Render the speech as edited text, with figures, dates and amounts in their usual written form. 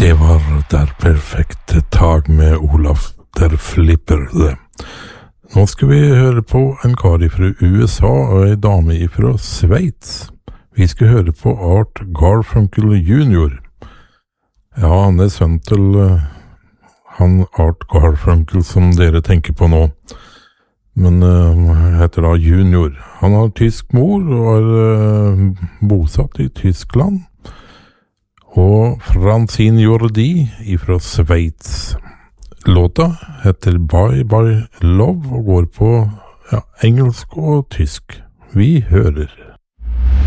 Det var Der perfekte tag med Olaf der Flipper det. Nå skal vi høre på en kar fra USA og en dame fra Sveits. Vi skal høre på Art Garfunkel Jr. Ja, han sønn til han Art Garfunkel som dere tenker på nå. Men heter da Junior. Han har tysk mor og er bosatt i Tyskland. Og Francine Jordi fra Sveits. Låta heter Bye Bye Love og går på engelsk og tysk. Vi hører.